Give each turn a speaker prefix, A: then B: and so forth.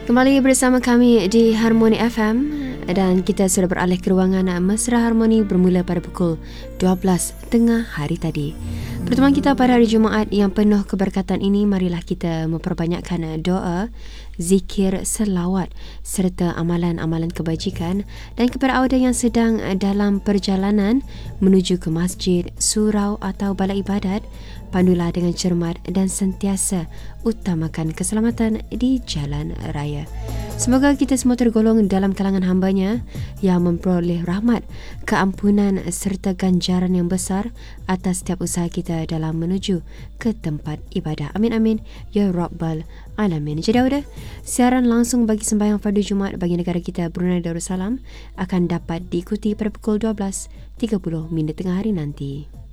A: Kembali bersama kami di Harmoni FM dan kita sudah beralih ke ruangan Mesra Harmoni bermula pada pukul 12 tengah hari tadi. Pertemuan kita pada hari Jumaat yang penuh keberkatan ini, marilah kita memperbanyakkan doa, zikir, selawat serta amalan-amalan kebajikan. Dan kepada anda yang sedang dalam perjalanan menuju ke masjid, surau atau balai ibadat, pandulah dengan cermat dan sentiasa utamakan keselamatan di jalan raya. Semoga kita semua tergolong dalam kalangan hamba-Nya yang memperoleh rahmat, keampunan serta ganjaran yang besar atas setiap usaha kita dalam menuju ke tempat ibadah. Amin amin ya rabbal alamin. Jadi sudah, siaran langsung bagi sembahyang fardu Jumaat bagi negara kita Brunei Darussalam akan dapat diikuti pada pukul 12.30 tengah hari nanti.